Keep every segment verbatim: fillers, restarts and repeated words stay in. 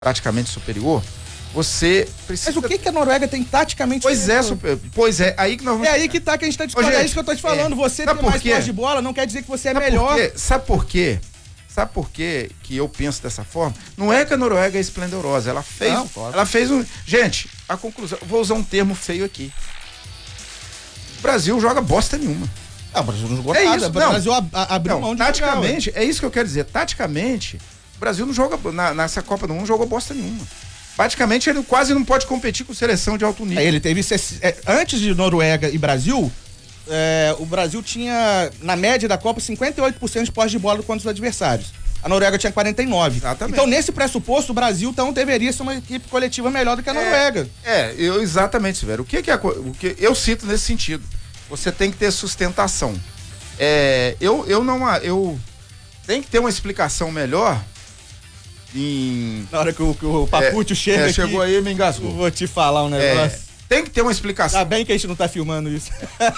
praticamente superior, você precisa... Mas o que, que a Noruega tem taticamente Pois é, super... pois é, aí que nós vamos... É aí que tá que a gente tá discutindo, é isso que eu tô te falando, é. Você ter mais posse de bola não quer dizer que você é Sabe melhor. Por Sabe por quê? Sabe por quê que eu penso dessa forma? Não é que a Noruega é esplendorosa, ela fez, não, ela fez um... Gente, a conclusão, vou usar um termo feio aqui. O Brasil joga bosta nenhuma. Ah, o Brasil não jogou é nada, isso, o Brasil não, abriu não, mão de taticamente, jogar, é isso que eu quero dizer, taticamente, o Brasil não joga, na, nessa Copa do Mundo, não jogou bosta nenhuma. Praticamente ele quase não pode competir com seleção de alto nível. É, ele teve, é, antes de Noruega e Brasil, é, o Brasil tinha, na média da Copa, cinquenta e oito por cento de posse de bola contra os adversários. A Noruega tinha quarenta e nove. Exatamente. Então, nesse pressuposto, o Brasil então deveria ser uma equipe coletiva melhor do que a Noruega. É, é eu, exatamente, Silvério. O que, que é o que eu cito nesse sentido? Você tem que ter sustentação. É, eu, eu não, eu tem que ter uma explicação melhor. Em... Na hora que o, que o Papúcio é, chega é, aqui, chegou aí e me engasgou. Eu vou te falar um negócio. É, tem que ter uma explicação. Tá bem que a gente não tá filmando isso.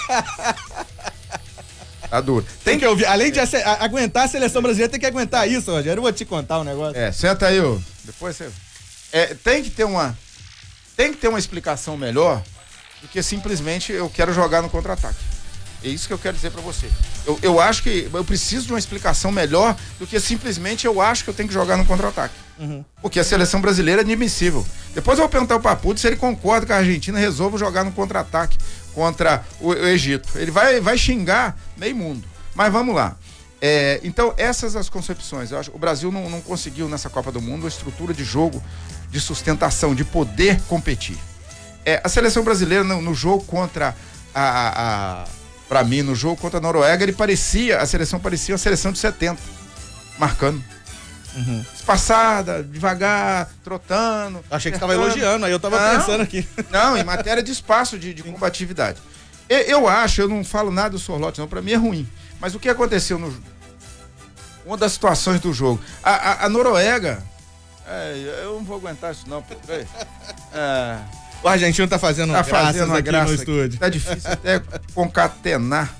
Tá duro. Tem que ouvir, além de a, a, aguentar a seleção brasileira, tem que aguentar isso, Rogério. Eu vou te contar um negócio. É, senta aí, ó. Depois você... É, tem que ter uma... Tem que ter uma explicação melhor do que simplesmente eu quero jogar no contra-ataque. É isso que eu quero dizer pra você. Eu, eu acho que eu preciso de uma explicação melhor do que simplesmente eu acho que eu tenho que jogar no contra-ataque. Uhum. Porque a seleção brasileira é inadmissível. Depois eu vou perguntar ao Papúcio se ele concorda que a Argentina resolva jogar no contra-ataque contra o, o Egito. Ele vai, vai xingar meio mundo. Mas vamos lá. É, então, essas as concepções. Eu acho que o Brasil não, não conseguiu nessa Copa do Mundo a estrutura de jogo, de sustentação, de poder competir. É, a seleção brasileira no, no jogo contra a... a, a Pra mim, no jogo contra a Noruega, ele parecia, a seleção parecia uma seleção de setenta, marcando. Uhum. Espaçada, devagar, trotando. Achei que você estava elogiando, aí eu tava não, pensando aqui. Não, em matéria de espaço, de, de combatividade. Eu, eu acho, eu não falo nada do Sorloth, não, pra mim é ruim. Mas o que aconteceu no uma das situações do jogo? A, a, a Noruega, é, eu não vou aguentar isso não, Pedro. É... O argentino tá fazendo tá graças fazendo uma aqui graça no estúdio. Tá difícil até concatenar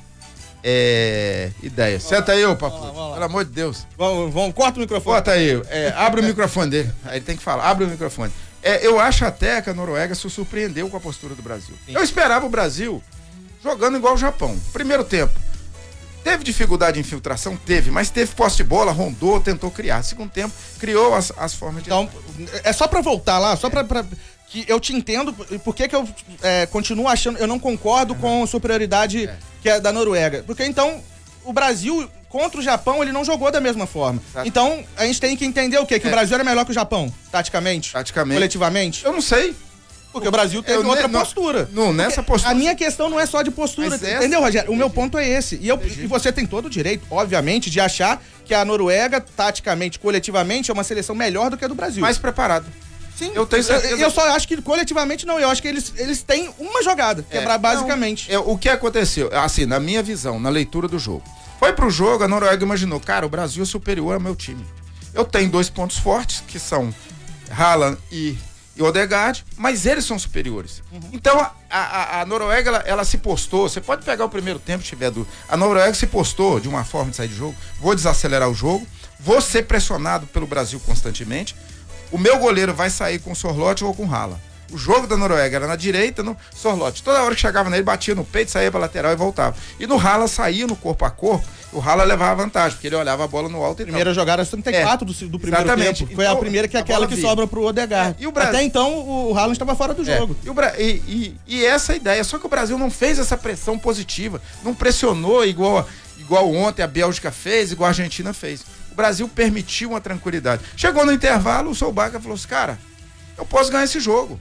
é, ideias. Senta aí, ô Papu. Pelo amor de Deus. Vamos, vamos, corta o microfone. Bota aí, é, abre o microfone dele. Aí ele tem que falar, abre o microfone. É, eu acho até que a Noruega se surpreendeu com a postura do Brasil. Sim. Eu esperava o Brasil jogando igual o Japão. Primeiro tempo, teve dificuldade de infiltração? Teve, mas teve posse de bola, rondou, tentou criar. Segundo tempo, criou as, as formas de... Então, é só pra voltar lá, só é. pra... pra... que eu te entendo, por que que eu é, continuo achando, eu não concordo uhum. com a superioridade é. que é da Noruega, porque então o Brasil contra o Japão, ele não jogou da mesma forma. Exato. Então a gente tem que entender o quê? Que é. o Brasil era melhor que o Japão, taticamente, taticamente, coletivamente? Eu não sei. Porque o Brasil teve eu, outra não, postura. Não, nessa postura. A minha questão não é só de postura, essa, entendeu, Rogério? O meu ponto é esse. E, eu, e você tem todo o direito, obviamente, de achar que a Noruega, taticamente, coletivamente, é uma seleção melhor do que a do Brasil. Mais preparado. Sim, eu tenho certeza. Eu, eu só acho que coletivamente não, eu acho que eles, eles têm uma jogada, que é, é basicamente. Não, é, o que aconteceu, assim, na minha visão, na leitura do jogo, foi pro jogo, a Noruega imaginou, cara, o Brasil é superior ao meu time. Eu tenho dois pontos fortes, que são Haaland e, e Odegaard, mas eles são superiores. Uhum. Então, a, a, a Noruega, ela, ela se postou, você pode pegar o primeiro tempo, se tiver dúvida, a Noruega se postou de uma forma de sair de jogo, vou desacelerar o jogo, vou ser pressionado pelo Brasil constantemente. O meu goleiro vai sair com o Sorloth ou com o Haaland. O jogo da Noruega era na direita, no Sorloth. Toda hora que chegava nele, batia no peito, saía pra lateral e voltava. E no Haaland saía no corpo a corpo, o Haaland levava vantagem, porque ele olhava a bola no alto e Primeira tal. jogada trinta e quatro é, do, do primeiro exatamente. tempo. Foi então, a primeira que é aquela que sobra pro Odegaard. É, e o Brasil... Até então o Haaland estava fora do é, jogo. E, o Bra... e, e, e essa ideia, só que o Brasil não fez essa pressão positiva, não pressionou igual, igual ontem a Bélgica fez, igual a Argentina fez. O Brasil permitiu uma tranquilidade. Chegou no intervalo, o Solbakken falou assim, cara, eu posso ganhar esse jogo.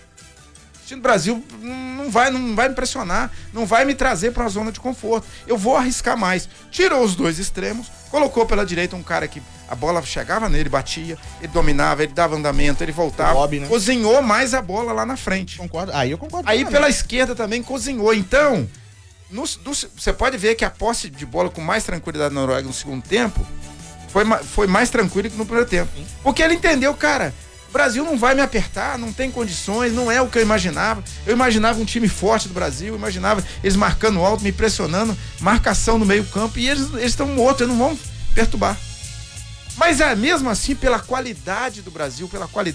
O time do Brasil não vai, não vai me pressionar, não vai me trazer para uma zona de conforto. Eu vou arriscar mais. Tirou os dois extremos, colocou pela direita um cara que a bola chegava nele, batia, ele dominava, ele dava andamento, ele voltava. Bob, né? Cozinhou mais a bola lá na frente. Concordo. Aí eu concordo. Aí pela esquerda também cozinhou. Então, no, do, você pode ver que a posse de bola com mais tranquilidade na Noruega no segundo tempo foi, foi mais tranquilo que no primeiro tempo. Porque ele entendeu, cara, o Brasil não vai me apertar, não tem condições, não é o que eu imaginava. Eu imaginava um time forte do Brasil, eu imaginava eles marcando alto, me pressionando, marcação no meio campo, e eles estão mortos, eles não vão perturbar. Mas é mesmo assim, pela qualidade do Brasil, pela qualidade